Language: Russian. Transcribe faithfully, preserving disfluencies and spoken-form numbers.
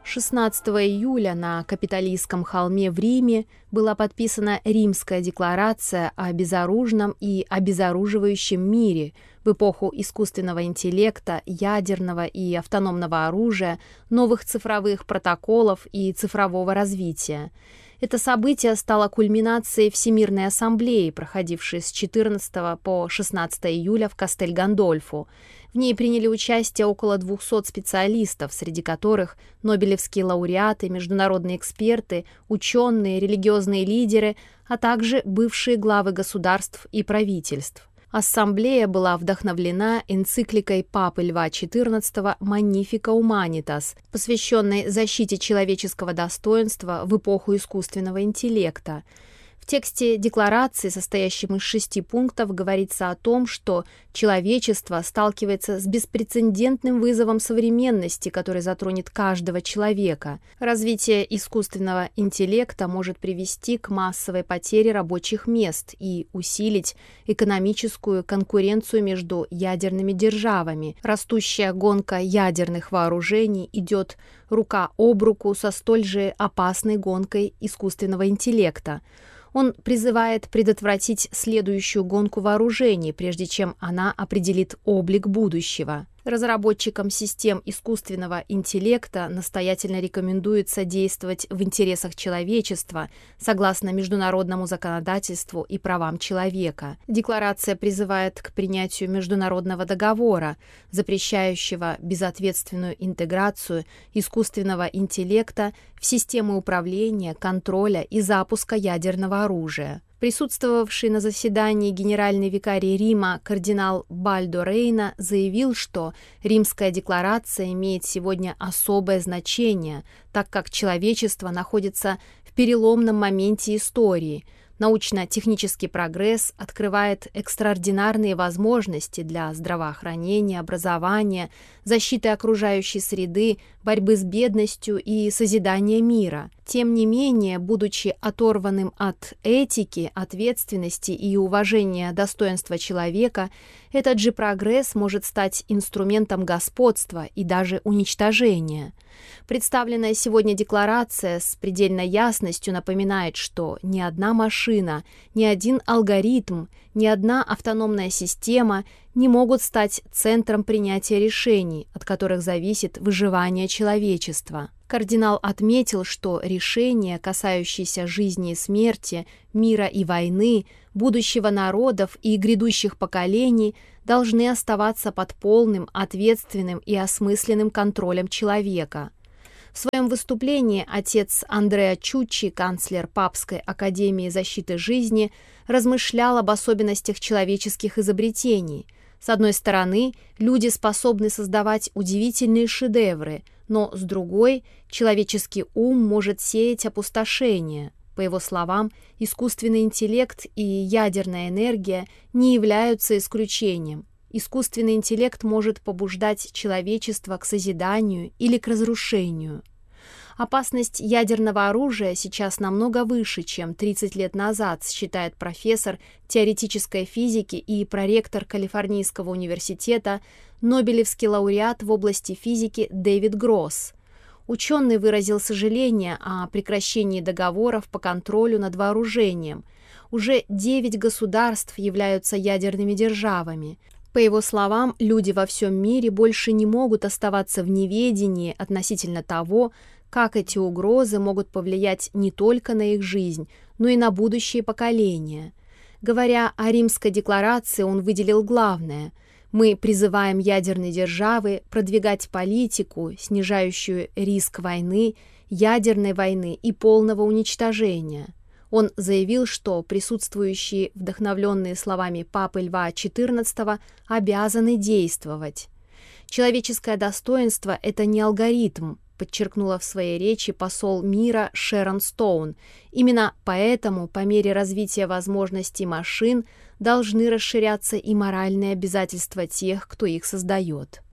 шестнадцатого июля на Капитолийском холме в Риме была подписана Римская декларация о безоружном и обезоруживающем мире в эпоху искусственного интеллекта, ядерного и автономного оружия, новых цифровых протоколов и цифрового развития. Это событие стало кульминацией Всемирной ассамблеи, проходившей с четырнадцатого по шестнадцатое июля в Кастель-Гандольфо. В ней приняли участие около двухсот специалистов, среди которых нобелевские лауреаты, международные эксперты, ученые, религиозные лидеры, а также бывшие главы государств и правительств. Ассамблея была вдохновлена энцикликой Папы Льва четырнадцатого «Magnificat Humanitas», посвященной защите человеческого достоинства в эпоху искусственного интеллекта. В тексте декларации, состоящем из шести пунктов, говорится о том, что человечество сталкивается с беспрецедентным вызовом современности, который затронет каждого человека. Развитие искусственного интеллекта может привести к массовой потере рабочих мест и усилить экономическую конкуренцию между ядерными державами. Растущая гонка ядерных вооружений идет рука об руку со столь же опасной гонкой искусственного интеллекта. Он призывает предотвратить следующую гонку вооружений, прежде чем она определит облик будущего. Разработчикам систем искусственного интеллекта настоятельно рекомендуется действовать в интересах человечества согласно международному законодательству и правам человека. Декларация призывает к принятию международного договора, запрещающего безответственную интеграцию искусственного интеллекта в системы управления, контроля и запуска ядерного оружия. Присутствовавший на заседании генеральный викарий Рима кардинал Бальдо Рейна заявил, что Римская декларация имеет сегодня особое значение, так как человечество находится в переломном моменте истории. Научно-технический прогресс открывает экстраординарные возможности для здравоохранения, образования, защиты окружающей среды, борьбы с бедностью и созидания мира. Тем не менее, будучи оторванным от этики, ответственности и уважения достоинства человека, этот же прогресс может стать инструментом господства и даже уничтожения. Представленная сегодня декларация с предельной ясностью напоминает, что ни одна машина, ни один алгоритм, ни одна автономная система не могут стать центром принятия решений, от которых зависит выживание человечества. Кардинал отметил, что решения, касающиеся жизни и смерти, мира и войны, будущего народов и грядущих поколений, должны оставаться под полным, ответственным и осмысленным контролем человека. В своем выступлении отец Андреа Чуччи, канцлер Папской академии защиты жизни, размышлял об особенностях человеческих изобретений. С одной стороны, люди способны создавать удивительные шедевры, но с другой, человеческий ум может сеять опустошение. По его словам, искусственный интеллект и ядерная энергия не являются исключением. Искусственный интеллект может побуждать человечество к созиданию или к разрушению. Опасность ядерного оружия сейчас намного выше, чем тридцать лет назад, считает профессор теоретической физики и проректор Калифорнийского университета, нобелевский лауреат в области физики Дэвид Гросс. Ученый выразил сожаление о прекращении договоров по контролю над вооружением. Уже девять государств являются ядерными державами. По его словам, люди во всем мире больше не могут оставаться в неведении относительно того, как эти угрозы могут повлиять не только на их жизнь, но и на будущие поколения. Говоря о Римской декларации, он выделил главное: мы призываем ядерные державы продвигать политику, снижающую риск войны, ядерной войны и полного уничтожения. Он заявил, что присутствующие, вдохновленные словами Папы Льва четырнадцатого, обязаны действовать. «Человеческое достоинство – это не алгоритм», подчеркнула в своей речи посол мира Шерон Стоун. Именно поэтому, по мере развития возможностей машин, должны расширяться и моральные обязательства тех, кто их создает.